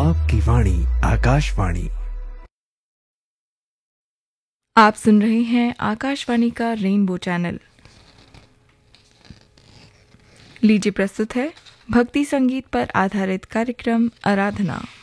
आपकी वाणी आकाशवाणी। आप सुन रहे हैं आकाशवाणी का रेनबो चैनल। लीजिए प्रस्तुत है भक्ति संगीत पर आधारित कार्यक्रम आराधना।